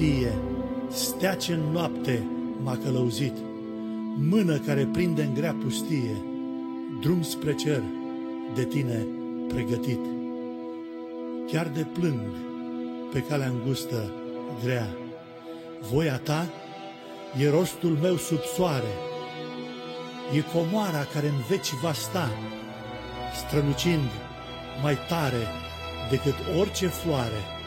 Stea ce în noapte m-a călăuzit, mână care prinde în grea pustie, drum spre cer de tine pregătit. Chiar de plâng pe calea îngustă grea, voia ta e rostul meu sub soare, e comoara care în veci va sta, strălucind mai tare decât orice floare.